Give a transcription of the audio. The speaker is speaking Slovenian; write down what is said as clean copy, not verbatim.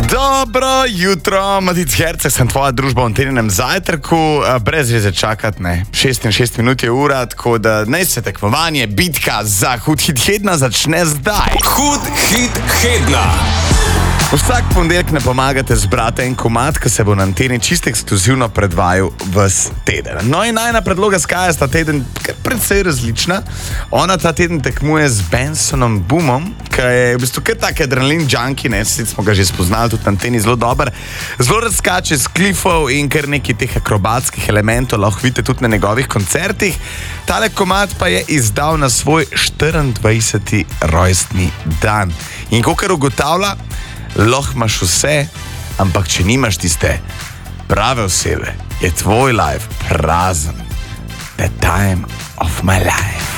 Dobro jutro, Matic Herceg, sem tvoja družba v Anteninem zajtrku, brez veze čakati, ne. 6 minut je ura, tako da naj se tekmovanje, bitka za hud hit tedna začne zdaj. Hud hit tedna. Vsak ponedeljek ne pomagate zbrati en komad, ki se bo na Anteni čisto ekskluzivno predvajal ves teden. No in najna predloga Skaja sta teden precej različna. Ona ta teden tekmuje z Bensonom Boomom, ki je v bistvu kar tak adrenalin junkie, ne, smo ga že spoznali tudi na Anteni zelo dober. Zelo razskače z klifov in kar nekaj teh akrobatskih elementov lahko vidite tudi na njegovih koncertih. Tale komad pa je izdal na svoj 24. rojstni dan. In kakor ugotavlja, lahko imaš vse, ampak če nimaš tiste prave osebe, je tvoj life prazen. The time of my life.